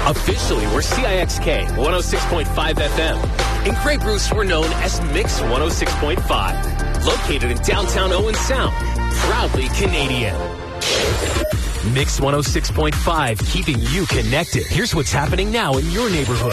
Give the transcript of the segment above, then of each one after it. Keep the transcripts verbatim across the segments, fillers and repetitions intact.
Officially, we're C I X K one oh six point five F M. In Grey Bruce, we're known as Mix one oh six point five. Located in downtown Owen Sound. Proudly Canadian. Mix one oh six point five, keeping you connected. Here's what's happening now in your neighborhood.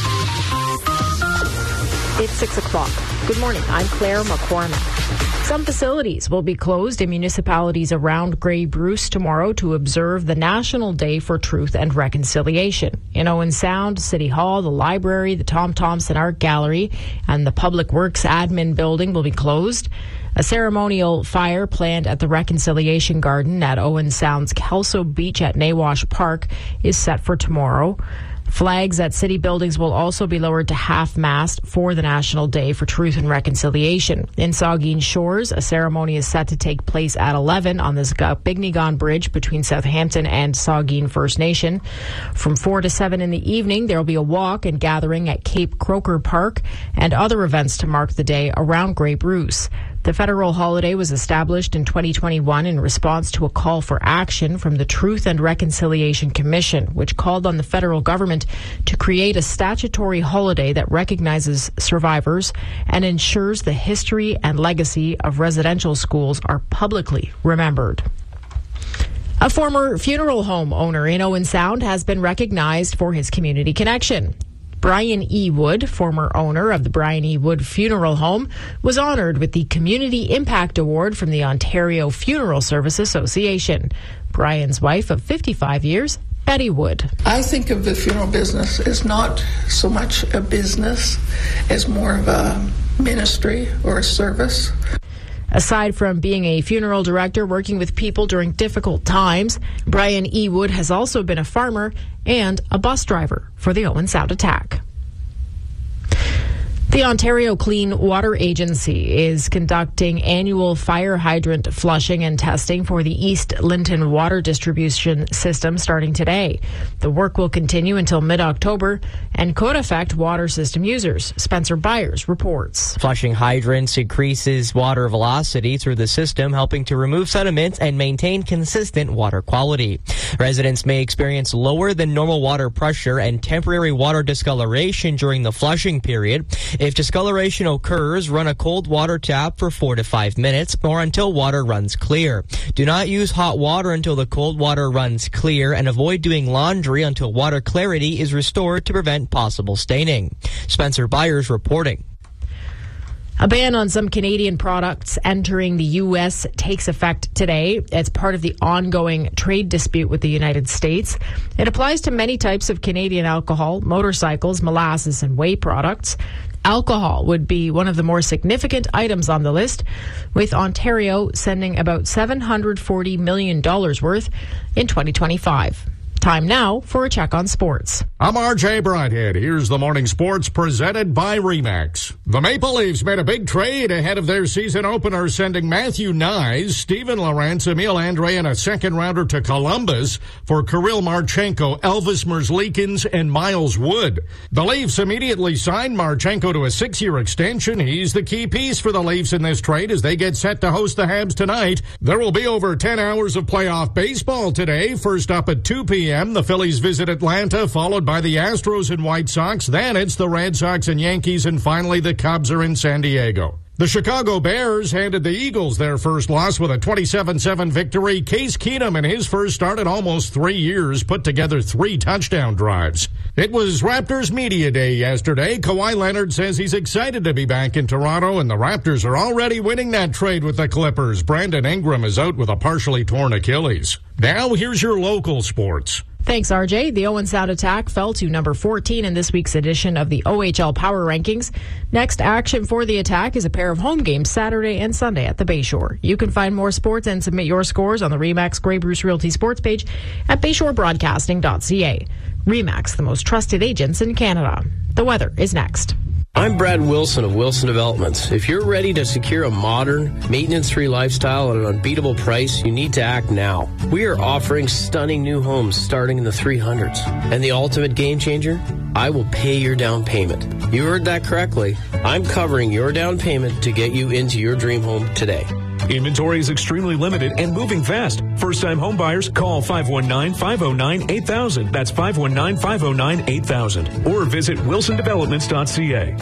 It's six o'clock. Good morning. I'm Claire McCormick. Some facilities will be closed in municipalities around Grey Bruce tomorrow to observe the National Day for Truth and Reconciliation. In Owen Sound, City Hall, the library, the Tom Thompson Art Gallery, and the Public Works Admin Building will be closed. A ceremonial fire planned at the Reconciliation Garden at Owen Sound's Kelso Beach at Nawash Park is set for tomorrow. Flags at city buildings will also be lowered to half-mast for the National Day for Truth and Reconciliation. In Saugeen Shores, a ceremony is set to take place at eleven on the Bignigon Bridge between Southampton and Saugeen First Nation. From four to seven in the evening, there will be a walk and gathering at Cape Croker Park and other events to mark the day around Grey Bruce. The federal holiday was established in twenty twenty-one in response to a call for action from the Truth and Reconciliation Commission, which called on the federal government to create a statutory holiday that recognizes survivors and ensures the history and legacy of residential schools are publicly remembered. A former funeral home owner in Owen Sound has been recognized for his community connection. Brian E. Wood, former owner of the Brian E. Wood Funeral Home, was honored with the Community Impact Award from the Ontario Funeral Service Association. Brian's wife of fifty-five years, Betty Wood. I think of the funeral business as not so much a business as more of a ministry or a service. Aside from being a funeral director working with people during difficult times, Brian E. Wood has also been a farmer and a bus driver for the Owen Sound attack. The Ontario Clean Water Agency is conducting annual fire hydrant flushing and testing for the East Linton water distribution system starting today. The work will continue until mid-October and could affect water system users. Spencer Byers reports. Flushing hydrants increases water velocity through the system, helping to remove sediments and maintain consistent water quality. Residents may experience lower than normal water pressure and temporary water discoloration during the flushing period. If discoloration occurs, run a cold water tap for four to five minutes or until water runs clear. Do not use hot water until the cold water runs clear, and avoid doing laundry until water clarity is restored to prevent possible staining. Spencer Byers reporting. A ban on some Canadian products entering the U S takes effect today. It's part of the ongoing trade dispute with the United States. It applies to many types of Canadian alcohol, motorcycles, molasses, and whey products. Alcohol would be one of the more significant items on the list, with Ontario sending about seven hundred forty million dollars worth in twenty twenty-five. Time now for a check on sports. I'm R J Brighthead. Here's the morning sports presented by Remax. The Maple Leafs made a big trade ahead of their season opener, sending Matthew Nyes, Steven Lorentz, Emil Andre, and a second-rounder to Columbus for Kirill Marchenko, Elvis Merzlikins, and Miles Wood. The Leafs immediately signed Marchenko to a six-year extension. He's the key piece for the Leafs in this trade as they get set to host the Habs tonight. There will be over ten hours of playoff baseball today. First up at two p.m., the Phillies visit Atlanta, followed by the Astros and White Sox. Then it's the Red Sox and Yankees, and finally the Cubs are in San Diego. The Chicago Bears handed the Eagles their first loss with a twenty-seven seven victory. Case Keenum, in his first start in almost three years, put together three touchdown drives. It was Raptors Media Day yesterday. Kawhi Leonard says he's excited to be back in Toronto, and the Raptors are already winning that trade with the Clippers. Brandon Ingram is out with a partially torn Achilles. Now here's your local sports. Thanks, R J. The Owen Sound attack fell to number fourteen in this week's edition of the O H L Power Rankings. Next action for the attack is a pair of home games Saturday and Sunday at the Bayshore. You can find more sports and submit your scores on the Remax Grey Bruce Realty sports page at bayshore broadcasting dot c a. Remax, the most trusted agents in Canada. The weather is next. I'm Brad Wilson of Wilson Developments. If you're ready to secure a modern, maintenance-free lifestyle at an unbeatable price, you need to act now. We are offering stunning new homes starting in the three hundreds. And the ultimate game changer? I will pay your down payment. You heard that correctly. I'm covering your down payment to get you into your dream home today. Inventory is extremely limited and moving fast. First-time home buyers, call five one nine, five oh nine, eight thousand. That's five one nine, five oh nine, eight thousand. Or visit wilson developments dot c a.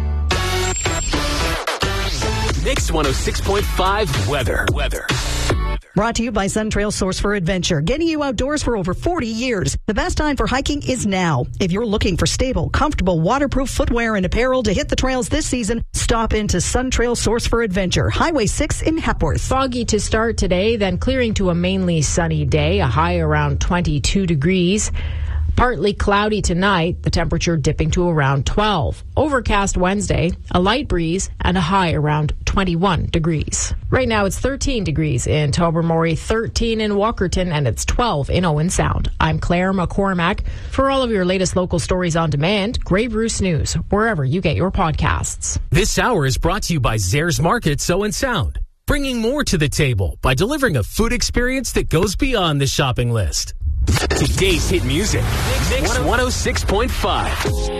Mix one oh six point five weather. Weather. Brought to you by SunTrail Source for Adventure, getting you outdoors for over forty years. The best time for hiking is now. If you're looking for stable, comfortable, waterproof footwear and apparel to hit the trails this season, stop into SunTrail Source for Adventure, Highway six in Hepworth. Foggy to start today, then clearing to a mainly sunny day, a high around twenty-two degrees. Partly cloudy tonight, the temperature dipping to around twelve. Overcast Wednesday, a light breeze, and a high around twenty-one degrees. Right now it's thirteen degrees in Tobermory, thirteen in Walkerton, and it's twelve in Owen Sound. I'm Claire McCormack. For all of your latest local stories on demand, Grey Bruce News, wherever you get your podcasts. This hour is brought to you by Zares Markets Owen Sound, bringing more to the table by delivering a food experience that goes beyond the shopping list. Today's hit music, Mix one oh six point five.